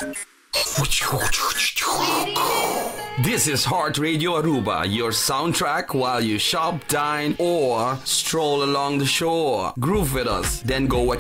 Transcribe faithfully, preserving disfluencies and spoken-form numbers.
This is Heart Radio Aruba, your soundtrack while you shop, dine, or stroll along the shore. Groove with us, then go